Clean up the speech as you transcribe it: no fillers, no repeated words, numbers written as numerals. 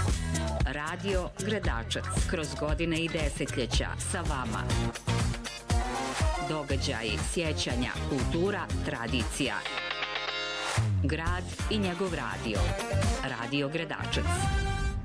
Radio Gradačac, kroz godine i desetljeća sa vama. Događaji, sjećanja, kultura, tradicija. Grad i njegov radio. Radio Gradačac.